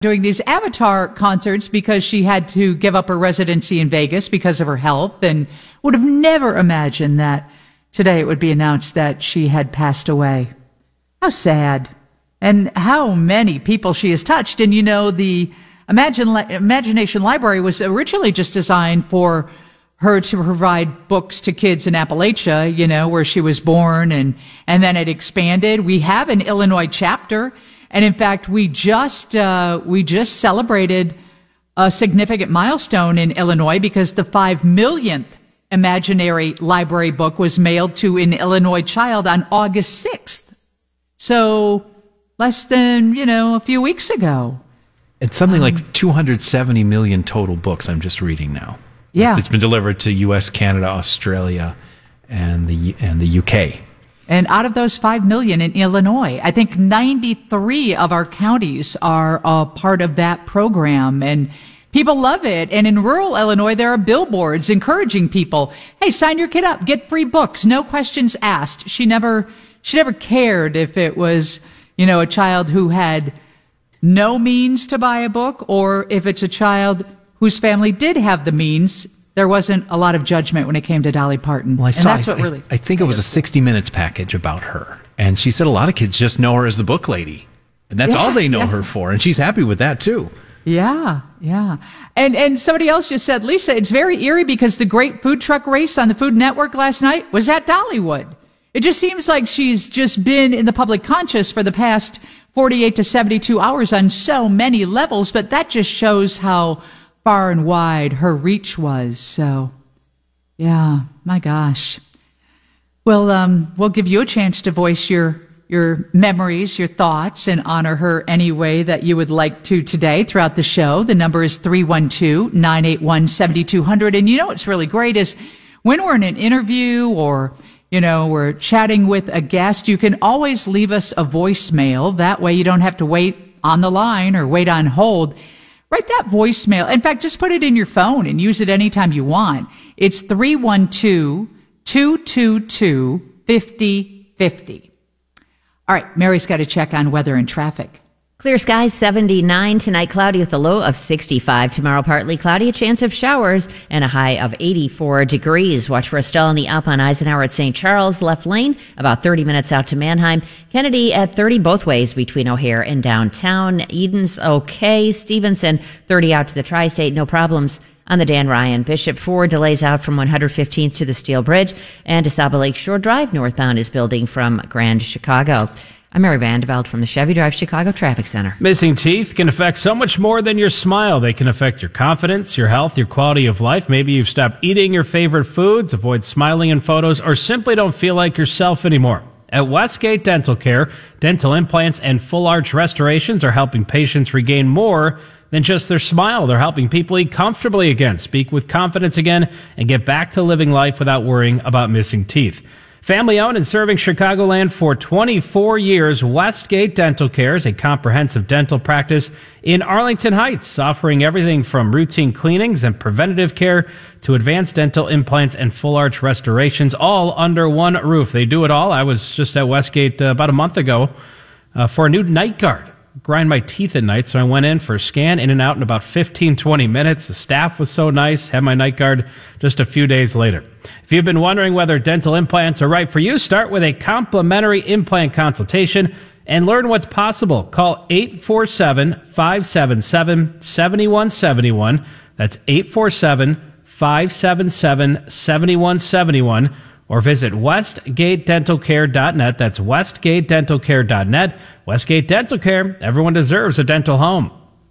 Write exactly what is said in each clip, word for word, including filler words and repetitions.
doing these Avatar concerts because she had to give up her residency in Vegas because of her health, and would have never imagined that today it would be announced that she had passed away. How sad. And how many people she has touched. And you know, the Imagine, Imagination Library was originally just designed for her to provide books to kids in Appalachia, you know, where she was born, and, and then it expanded. We have an Illinois chapter. And in fact, we just, uh, we just celebrated a significant milestone in Illinois because the five millionth Imaginary Library book was mailed to an Illinois child on August sixth. So less than, you know, a few weeks ago. It's something um, like two hundred seventy million total books I'm just reading now. Yeah. It's been delivered to U S, Canada, Australia, and the and the U K. And out of those five million in Illinois, I think ninety-three of our counties are a part of that program, and people love it. And in rural Illinois, there are billboards encouraging people, hey, sign your kid up, get free books, no questions asked. She never, she never cared if it was, you know, a child who had no means to buy a book, or if it's a child whose family did have the means. There wasn't a lot of judgment when it came to Dolly Parton. Well, I and saw, that's I, what really. I think it was a sixty minutes package about her. And she said a lot of kids just know her as the book lady. And that's Yeah, all they know yeah. her for. And she's happy with that, too. Yeah, yeah. And and somebody else just said, Lisa, it's very eerie because the great food truck race on the Food Network last night was at Dollywood. It just seems like she's just been in the public conscious for the past forty-eight to seventy-two hours on so many levels, but that just shows how far and wide her reach was. So, yeah, my gosh. Well, um, we'll give you a chance to voice your your memories, your thoughts, and honor her any way that you would like to today throughout the show. The number is three one two, nine eight one, seven two zero zero. And you know what's really great is when we're in an interview or, you know, we're chatting with a guest, you can always leave us a voicemail. That way you don't have to wait on the line or wait on hold. Write that voicemail. In fact, just put it in your phone and use it anytime you want. It's three one two, two two two, five zero five zero. All right, Mary's got to check on weather and traffic. Clear skies, seventy-nine. Tonight, cloudy with a low of sixty-five. Tomorrow, partly cloudy, a chance of showers, and a high of eighty-four degrees. Watch for a stall in the Alp on Eisenhower at Saint Charles. Left lane, about thirty minutes out to Manheim. Kennedy at thirty both ways between O'Hare and downtown. Eden's okay. Stevenson, thirty out to the Tri-State. No problems on the Dan Ryan. Bishop four delays out from one hundred fifteenth to the Steel Bridge. And DeSable Lakeshore Drive northbound is building from Grand Chicago. I'm Mary Vandeveld from the Chevy Drive Chicago Traffic Center. Missing teeth can affect so much more than your smile. They can affect your confidence, your health, your quality of life. Maybe you've stopped eating your favorite foods, avoid smiling in photos, or simply don't feel like yourself anymore. At Westgate Dental Care, dental implants and full arch restorations are helping patients regain more than just their smile. They're helping people eat comfortably again, speak with confidence again, and get back to living life without worrying about missing teeth. Family owned and serving Chicagoland for twenty-four years, Westgate Dental Care is a comprehensive dental practice in Arlington Heights, offering everything from routine cleanings and preventative care to advanced dental implants and full arch restorations, all under one roof. They do it all. I was just at Westgate uh, about a month ago uh, for a new night guard. Grind my teeth at night, so I went in for a scan, in and out in about fifteen, twenty minutes. The staff was so nice. Had my night guard just a few days later. If you've been wondering whether dental implants are right for you, start with a complimentary implant consultation and learn what's possible. Call eight four seven, five seven seven, seven one seven one. That's eight four seven, five seven seven, seven one seven one. Or visit westgate dental care dot net. That's westgate dental care dot net. Westgate Dental Care. Everyone deserves a dental home.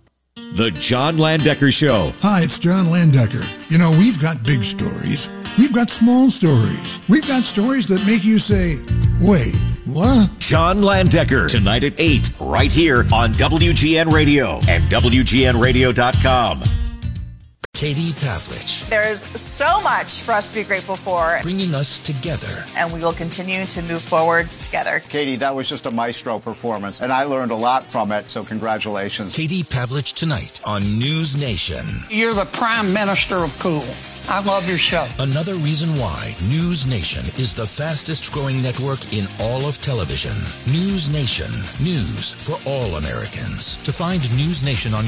The John Landecker Show. Hi, it's John Landecker. You know, we've got big stories. We've got small stories. We've got stories that make you say, wait, what? John Landecker. Tonight at eight, right here on W G N Radio and W G N radio dot com. Katie Pavlich. There's so much for us to be grateful for. Bringing us together. And we will continue to move forward together. Katie, that was just a maestro performance, and I learned a lot from it, so congratulations. Katie Pavlich tonight on News Nation. You're the prime minister of cool. I love your show. Another reason why News Nation is the fastest growing network in all of television. News Nation. News for all Americans. To find News Nation on your